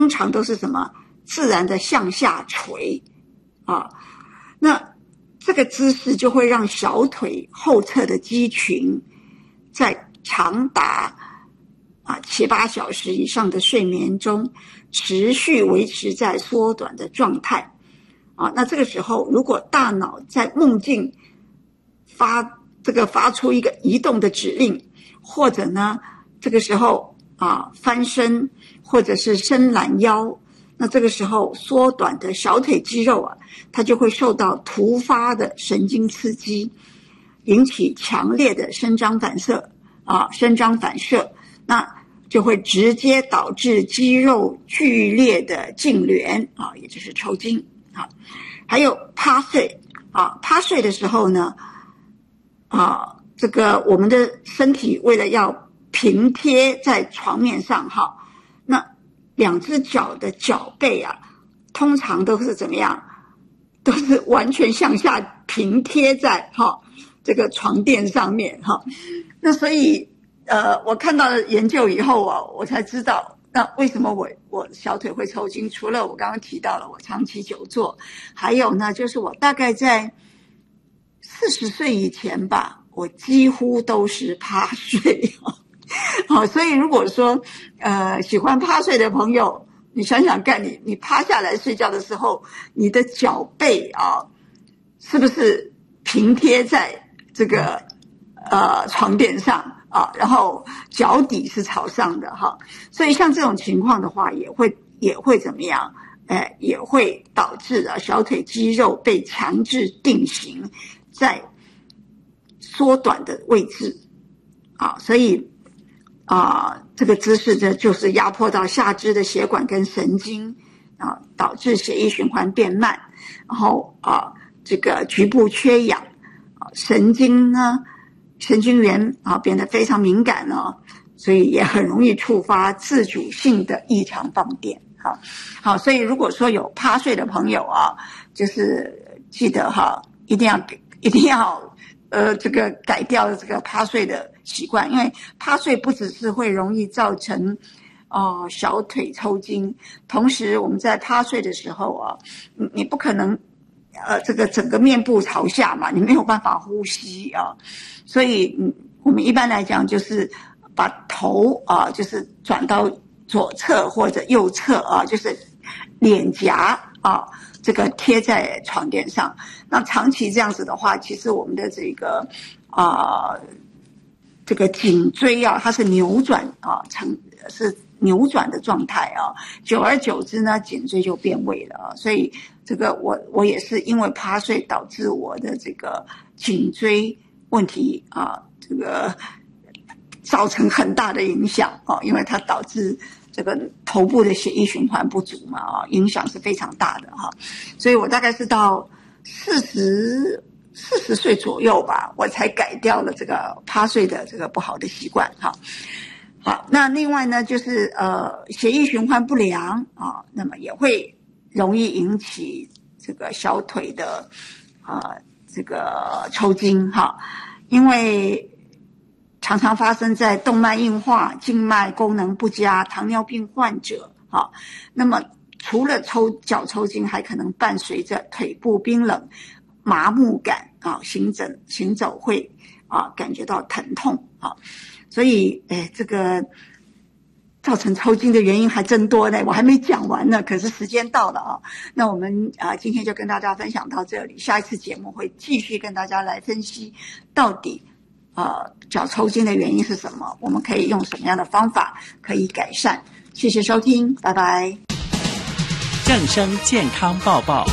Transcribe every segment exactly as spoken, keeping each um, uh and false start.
常都是什么自然的向下垂啊，那这个姿势就会让小腿后侧的肌群在长达啊七八小时以上的睡眠中持续维持在缩短的状态啊。那这个时候，如果大脑在梦境发这个发出一个移动的指令，或者呢这个时候啊翻身或者是伸懒腰，那这个时候缩短的小腿肌肉啊，它就会受到突发的神经刺激，引起强烈的伸张反射啊，伸张反射，那就会直接导致肌肉剧烈的痉挛啊，也就是抽筋啊。还有趴睡啊，趴睡的时候呢，啊，这个我们的身体为了要平贴在床面上哈，那两只脚的脚背啊，通常都是怎么样？都是完全向下平贴在哈这个床垫上面哈。那所以呃，我看到了研究以后啊，我才知道那为什么我我小腿会抽筋。除了我刚刚提到了我长期久坐，还有呢，就是我大概在四十岁以前吧，我几乎都是趴睡好，所以如果说呃喜欢趴睡的朋友，你想想看，你你趴下来睡觉的时候，你的脚背啊，是不是平贴在这个呃床垫上啊？然后脚底是朝上的哈，所以像这种情况的话，也会也会怎么样？哎，也会导致啊小腿肌肉被强制定型在缩短的位置啊，所以。啊，这个姿势呢，就是压迫到下肢的血管跟神经啊，导致血液循环变慢，然后啊，这个局部缺氧啊，神经呢，神经元啊变得非常敏感了，所以也很容易触发自主性的异常放电。好，好，所以如果说有趴睡的朋友啊，就是记得哈，一定要一定要。呃，这个改掉这个趴睡的习惯，因为趴睡不只是会容易造成哦、呃、小腿抽筋，同时我们在趴睡的时候啊，你你不可能呃这个整个面部朝下嘛，你没有办法呼吸啊，所以嗯我们一般来讲就是把头啊就是转到左侧或者右侧啊，就是脸颊啊。这个贴在床垫上，那长期这样子的话，其实我们的这个啊、呃，这个颈椎啊，它是扭转啊，成是扭转的状态啊，久而久之呢，颈椎就变位了啊。所以这个我我也是因为趴睡导致我的这个颈椎问题啊，这个造成很大的影响啊，因为它导致。这个头部的血液循环不足嘛，啊，影响是非常大的哈，所以我大概是到四十四十岁左右吧，我才改掉了这个趴睡的这个不好的习惯哈。好，那另外呢，就是呃血液循环不良啊，那么也会容易引起这个小腿的啊、呃、这个抽筋哈，因为。常常发生在动脉硬化、静脉功能不佳、糖尿病患者啊。那么除了抽脚抽筋，还可能伴随着腿部冰冷、麻木感啊，行走行走会啊感觉到疼痛啊。所以，哎，这个造成抽筋的原因还真多呢，我还没讲完呢，可是时间到了啊。那我们啊今天就跟大家分享到这里，下一次节目会继续跟大家来分析到底。呃，脚抽筋的原因是什么？我们可以用什么样的方法可以改善？谢谢收听，拜拜。 正声健康报报。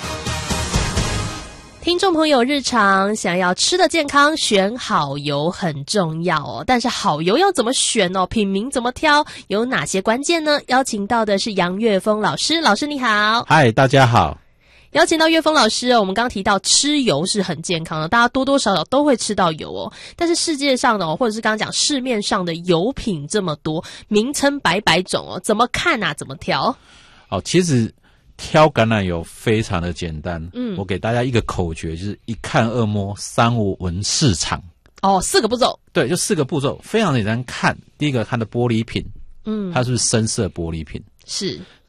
听众朋友，日常想要吃的健康，选好油很重要哦。但是好油要怎么选哦？品名怎么挑？有哪些关键呢？邀请到的是杨岳峰老师，老师你好。 嗨，大家好。 邀请到岳峰老师哦，我们刚刚提到吃油是很健康的，大家多多少少都会吃到油哦。但是世界上的哦，或者是刚刚讲市面上的油品这么多，名称百百种哦，怎么看啊？怎么挑？ 哦，其实挑橄榄油非常的简单。 嗯， 我给大家一个口诀，就是一看二摸三闻四尝。 哦，四个步骤。 对，就四个步骤，非常简单看。第一个，它的玻璃瓶，嗯，它是不是深色玻璃瓶？ 是